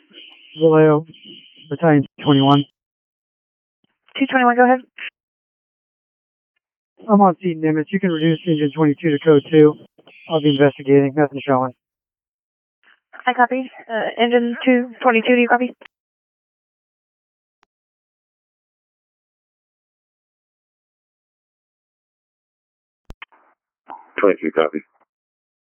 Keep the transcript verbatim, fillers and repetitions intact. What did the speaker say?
Vallejo, Battalion twenty-one. two twenty-one, go ahead. I'm on seat Nimitz. You can reduce engine twenty-two to code two. I'll be investigating. Nothing showing. I copy. Uh, engine two twenty-two, do you copy? twenty-two, copy.